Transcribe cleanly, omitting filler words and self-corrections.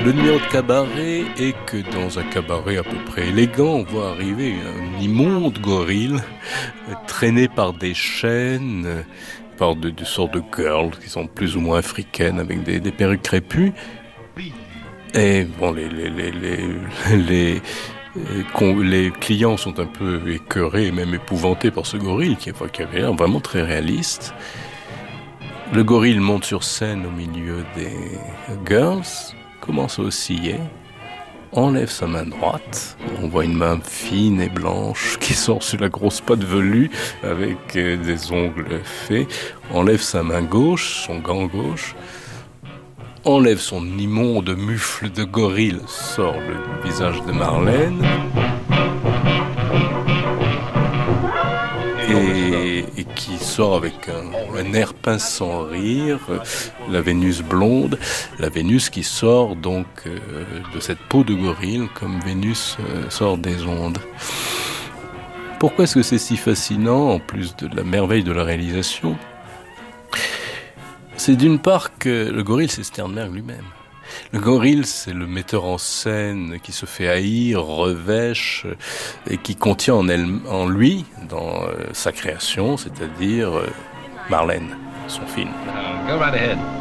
Le numéro de cabaret est que dans un cabaret à peu près élégant, on voit arriver un immonde gorille traîné par des chaînes, par des sortes de girls qui sont plus ou moins africaines avec des perruques crépues. Et bon, les clients sont un peu écœurés et même épouvantés par ce gorille qui avait l'air vraiment très réaliste. Le gorille monte sur scène au milieu des girls, commence à osciller, enlève sa main droite, on voit une main fine et blanche qui sort sur la grosse patte velue avec des ongles faits, enlève sa main gauche, son gant gauche, enlève son immonde mufle de gorille, sort le visage de Marlène et qui sort avec un air pince sans rire, la Vénus blonde, la Vénus qui sort donc de cette peau de gorille comme Vénus sort des ondes. Pourquoi est-ce que c'est si fascinant, en plus de la merveille de la réalisation ? C'est d'une part que le gorille, c'est Sternberg lui-même. Le gorille, c'est le metteur en scène qui se fait haïr, revêche, et qui contient en lui, dans sa création, c'est-à-dire Marlène, son film. Go right ahead.